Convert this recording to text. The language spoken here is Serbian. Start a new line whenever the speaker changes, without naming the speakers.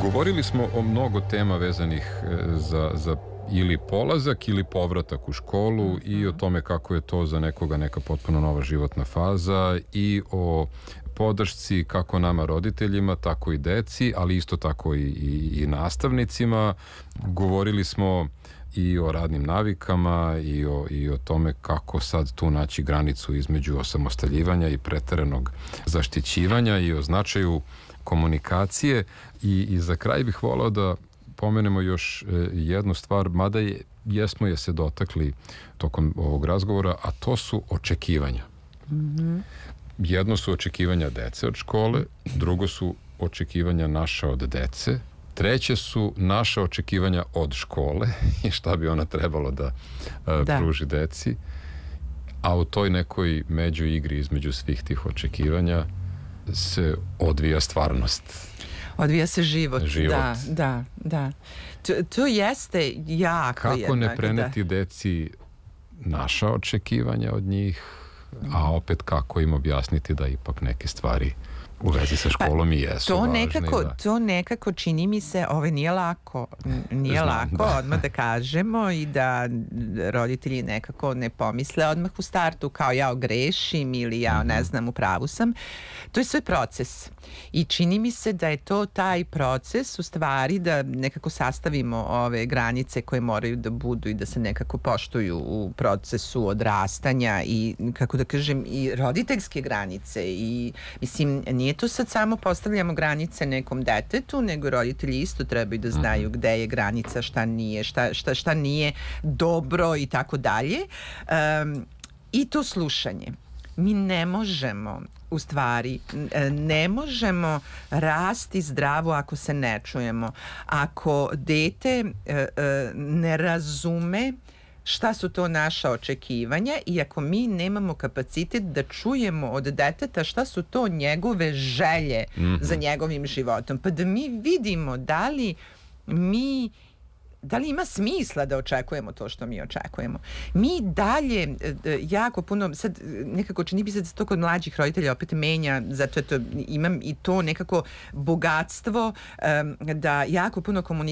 Govorili smo o mnogo tema vezanih za ili polazak ili povratak u školu i o tome kako je to za nekoga neka potpuno nova životna faza i o podršci kako nama roditeljima, tako i deci, ali isto tako i nastavnicima. Govorili smo i o radnim navikama i o tome kako sad tu naći granicu između osamostaljivanja i preteranog zaštićivanja i o značaju komunikacije. I za kraj bih volao da pomenemo još jednu stvar, mada jesmo je se dotakli tokom ovog razgovora, a to su očekivanja. Jedno su očekivanja dece od škole, drugo su očekivanja naša od dece, treće su naša očekivanja od škole i šta bi ona trebalo da pruži deci, a u toj nekoj među igri između svih tih očekivanja se odvija stvarnost.
Odvija se život. Da. To jeste jako jednak.
Kako ne preneti deci naša očekivanja od njih, a opet kako im objasniti da ipak neke stvari u vezi sa školom i jesu važne.
To nekako čini mi se, nije lako. Nije lako, odmah da kažemo i da roditelji nekako ne pomisle odmah u startu kao ja grešim ili ja ne znam, u pravu sam. To je sve proces. I čini mi se da je to taj proces u stvari da nekako sastavimo ove granice koje moraju da budu i da se nekako poštuju u procesu odrastanja i, kako da kažem, i roditeljske granice. I mislim, nije to sad samo postavljamo granice nekom detetu, nego roditelji isto trebaju da znaju gde je granica, šta nije dobro i tako dalje. I to slušanje. Mi ne možemo, u stvari, ne možemo rasti zdravo ako se ne čujemo. Ako dete ne razume šta su to naša očekivanja i ako mi nemamo kapacitet da čujemo od deteta šta su to njegove želje za njegovim životom, pa da mi vidimo da li ima smisla da očekujemo to što mi očekujemo. Mi dalje jako puno, sad nekako čini bi se da se to kod mlađih roditelja opet menja, zato imam i to nekako bogatstvo da jako puno komuniciramo